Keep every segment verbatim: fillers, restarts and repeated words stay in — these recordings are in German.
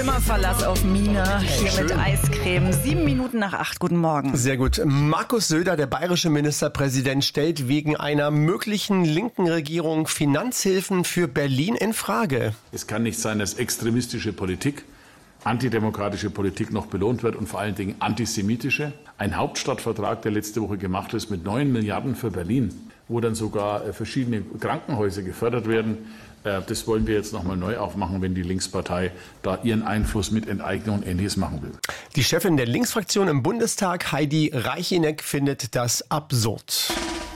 Zimmerverlass auf Mine, hier schön. mit Eiscreme. Sieben Minuten nach acht, guten Morgen. Sehr gut. Markus Söder, der bayerische Ministerpräsident, stellt wegen einer möglichen linken Regierung Finanzhilfen für Berlin in Frage. Es kann nicht sein, dass extremistische Politik, antidemokratische Politik noch belohnt wird und vor allen Dingen antisemitische. Ein Hauptstadtvertrag, der letzte Woche gemacht ist mit neun Milliarden für Berlin, wo dann sogar verschiedene Krankenhäuser gefördert werden. Das wollen wir jetzt nochmal neu aufmachen, wenn die Linkspartei da ihren Einfluss mit Enteignung und Ähnliches machen will. Die Chefin der Linksfraktion im Bundestag, Heidi Reicheneck, findet das absurd.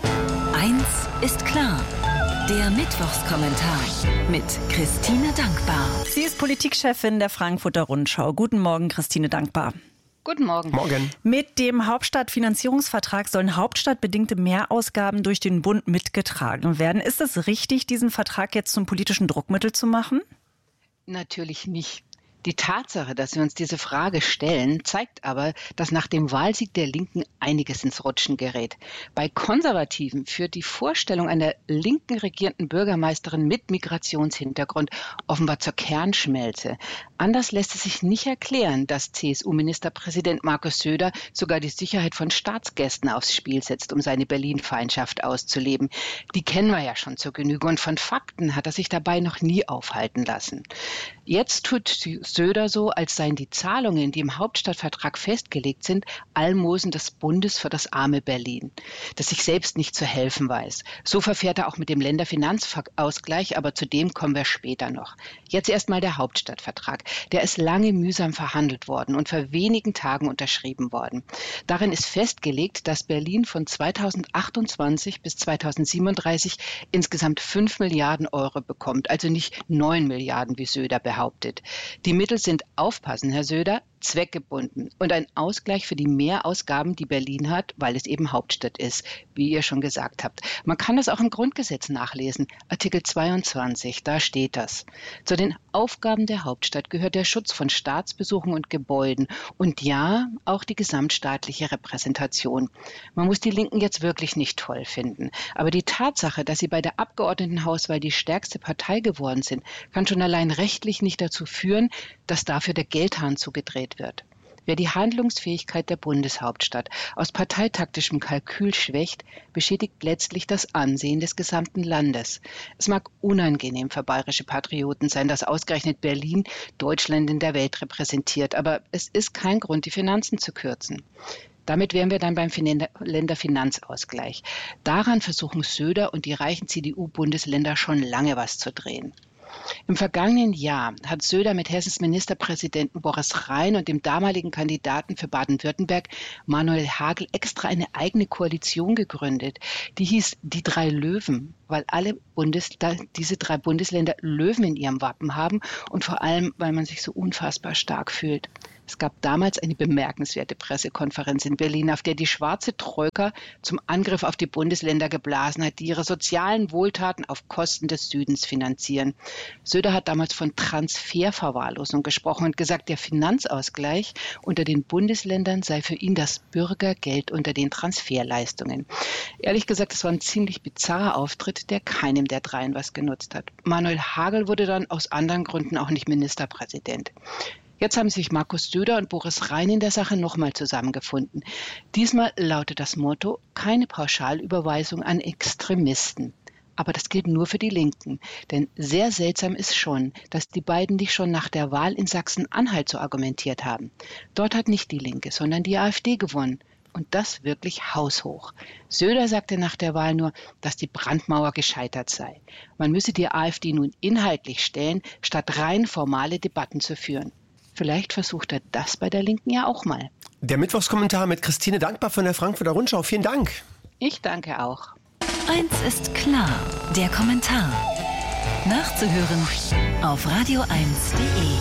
Eins ist klar. Der Mittwochskommentar mit Christine Dankbar. Sie ist Politikchefin der Frankfurter Rundschau. Guten Morgen, Christine Dankbar. Guten Morgen. Morgen. Mit dem Hauptstadtfinanzierungsvertrag sollen hauptstadtbedingte Mehrausgaben durch den Bund mitgetragen werden. Ist es richtig, diesen Vertrag jetzt zum politischen Druckmittel zu machen? Natürlich nicht. Die Tatsache, dass wir uns diese Frage stellen, zeigt aber, dass nach dem Wahlsieg der Linken einiges ins Rutschen gerät. Bei Konservativen führt die Vorstellung einer linken regierenden Bürgermeisterin mit Migrationshintergrund offenbar zur Kernschmelze. Anders lässt es sich nicht erklären, dass C S U-Ministerpräsident Markus Söder sogar die Sicherheit von Staatsgästen aufs Spiel setzt, um seine Berlin-Feindschaft auszuleben. Die kennen wir ja schon zur Genüge und von Fakten hat er sich dabei noch nie aufhalten lassen. Jetzt tut Söder so, als seien die Zahlungen, die im Hauptstadtvertrag festgelegt sind, Almosen des Bundes für das arme Berlin, das sich selbst nicht zu helfen weiß. So verfährt er auch mit dem Länderfinanzausgleich, aber zu dem kommen wir später noch. Jetzt erstmal der Hauptstadtvertrag. Der ist lange mühsam verhandelt worden und vor wenigen Tagen unterschrieben worden. Darin ist festgelegt, dass Berlin von zweitausendachtundzwanzig bis zweitausendsiebenunddreißig insgesamt fünf Milliarden Euro bekommt, also nicht neun Milliarden, wie Söder behauptet. Die Mittel sind, aufpassen, Herr Söder, zweckgebunden und ein Ausgleich für die Mehrausgaben, die Berlin hat, weil es eben Hauptstadt ist, wie ihr schon gesagt habt. Man kann das auch im Grundgesetz nachlesen, Artikel zweiundzwanzig, da steht das. Zu den Aufgaben der Hauptstadt gehört der Schutz von Staatsbesuchen und Gebäuden und ja, auch die gesamtstaatliche Repräsentation. Man muss die Linken jetzt wirklich nicht toll finden, aber die Tatsache, dass sie bei der Abgeordnetenhauswahl die stärkste Partei geworden sind, kann schon allein rechtlich nicht dazu führen, dass dafür der Geldhahn zugedreht wird. Wer die Handlungsfähigkeit der Bundeshauptstadt aus parteitaktischem Kalkül schwächt, beschädigt letztlich das Ansehen des gesamten Landes. Es mag unangenehm für bayerische Patrioten sein, dass ausgerechnet Berlin Deutschland in der Welt repräsentiert, aber es ist kein Grund, die Finanzen zu kürzen. Damit wären wir dann beim Länderfinanzausgleich. Daran versuchen Söder und die reichen C D U-Bundesländer schon lange was zu drehen. Im vergangenen Jahr hat Söder mit Hessens Ministerpräsidenten Boris Rhein und dem damaligen Kandidaten für Baden-Württemberg Manuel Hagel extra eine eigene Koalition gegründet. Die hieß Die drei Löwen, weil alle Bundes, diese drei Bundesländer Löwen in ihrem Wappen haben und vor allem, weil man sich so unfassbar stark fühlt. Es gab damals eine bemerkenswerte Pressekonferenz in Berlin, auf der die schwarze Troika zum Angriff auf die Bundesländer geblasen hat, die ihre sozialen Wohltaten auf Kosten des Südens finanzieren. Söder hat damals von Transferverwahrlosung gesprochen und gesagt, der Finanzausgleich unter den Bundesländern sei für ihn das Bürgergeld unter den Transferleistungen. Ehrlich gesagt, es war ein ziemlich bizarrer Auftritt, der keinem der dreien was genutzt hat. Manuel Hagel wurde dann aus anderen Gründen auch nicht Ministerpräsident. Jetzt haben sich Markus Söder und Boris Rhein in der Sache nochmal zusammengefunden. Diesmal lautet das Motto, keine Pauschalüberweisung an Extremisten. Aber das gilt nur für die Linken. Denn sehr seltsam ist schon, dass die beiden nicht schon nach der Wahl in Sachsen-Anhalt so argumentiert haben. Dort hat nicht die Linke, sondern die AfD gewonnen. Und das wirklich haushoch. Söder sagte nach der Wahl nur, dass die Brandmauer gescheitert sei. Man müsse die AfD nun inhaltlich stellen, statt rein formale Debatten zu führen. Vielleicht versucht er das bei der Linken ja auch mal. Der Mittwochskommentar mit Christine Dankbar von der Frankfurter Rundschau. Vielen Dank. Ich danke auch. Eins ist klar, der Kommentar. Nachzuhören auf radio eins punkt de.